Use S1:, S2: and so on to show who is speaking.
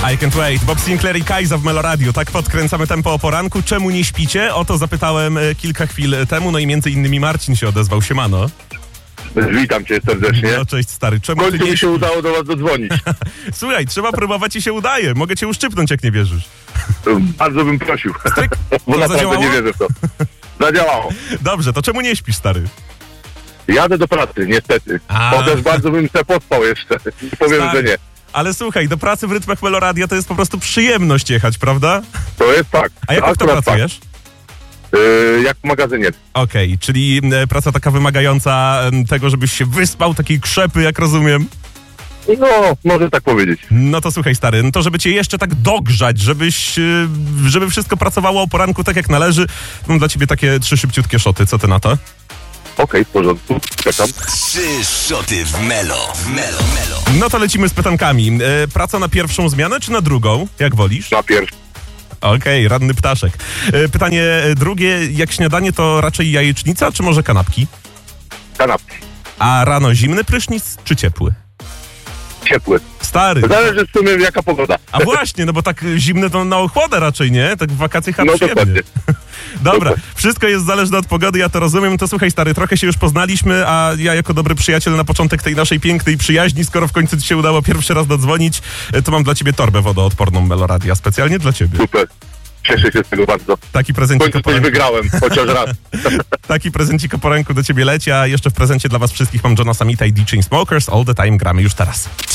S1: I can't wait. Bob Sinclair i Kajza w Meloradio. Tak podkręcamy tempo o poranku. Czemu nie śpicie? O to zapytałem kilka chwil temu, no i między innymi Marcin się odezwał. Siemano.
S2: Witam cię serdecznie.
S1: No cześć stary.
S2: W
S1: Czemu ty
S2: końcu
S1: nie
S2: mi się udało do was dodzwonić.
S1: Słuchaj, trzeba próbować i się udaje. Mogę cię uszczypnąć, jak nie wierzysz.
S2: Bardzo bym prosił.
S1: Stryk.
S2: Bo
S1: To
S2: naprawdę
S1: zadziałało?
S2: nie wierzę w to. Zadziałało.
S1: Dobrze, to czemu nie śpisz, stary?
S2: Jadę do pracy, niestety.
S1: A.
S2: Chociaż bardzo bym se pospał jeszcze. Nie powiem,
S1: Stary.
S2: że nie.
S1: Ale słuchaj, do pracy w rytmach Meloradia to jest po prostu przyjemność jechać, prawda?
S2: To jest fakt.
S1: A jak to
S2: Akurat
S1: pracujesz?
S2: tak. Jak w magazynie.
S1: Okej, czyli praca taka wymagająca tego, żebyś się wyspał, takiej krzepy, jak rozumiem.
S2: No, może tak powiedzieć.
S1: No to słuchaj, stary, no to żeby cię jeszcze tak dogrzać, żeby wszystko pracowało o poranku tak jak należy, mam dla ciebie takie 3 szybciutkie szoty. Co ty na to?
S2: Okej, w porządku. Czekam.
S3: 3 szoty w Melo.
S1: No to lecimy z pytankami. Praca na pierwszą zmianę czy na drugą? Jak wolisz?
S2: Na pierwszy.
S1: Okej, ranny ptaszek. Pytanie drugie, jak śniadanie to raczej jajecznica czy może kanapki?
S2: Kanapki.
S1: A rano zimny prysznic czy ciepły?
S2: Ciepły.
S1: Stary.
S2: Zależy w sumie jaka pogoda.
S1: A właśnie, no bo tak zimny to na ochłodę raczej, nie? Tak w wakacje
S2: No
S1: przyjemnie.
S2: dokładnie.
S1: Dobra,
S2: Dokładnie.
S1: wszystko jest zależne od pogody, ja to rozumiem. To słuchaj, stary, trochę się już poznaliśmy, a ja jako dobry przyjaciel na początek tej naszej pięknej przyjaźni, skoro w końcu ci się udało pierwszy raz dodzwonić, to mam dla ciebie torbę wodoodporną Meloradia, specjalnie dla ciebie.
S2: Super. Cieszę się z tego bardzo.
S1: Taki
S2: W
S1: prezencik
S2: końcu
S1: o
S2: coś
S1: poranku,
S2: wygrałem, chociaż raz.
S1: taki prezencik o poranku do ciebie leci, a jeszcze w prezencie dla was wszystkich mam Johna Samita i The Chainsmokers. All the time gramy już teraz.